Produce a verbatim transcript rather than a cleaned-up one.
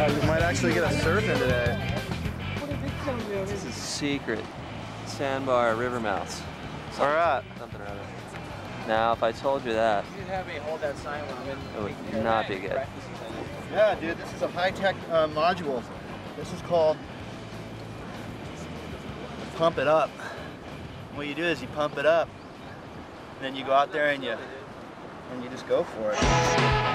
We might actually get a surf in today. This is secret. Sandbar river mouths. All right. Something or other. Now, if I told you that, You should have me hold that sign when I'm in. it would not be good. Yeah, dude, this is a high-tech uh, module. This is called Pump It Up. What you do is you pump it up, and then you go out there and you and you just go for it.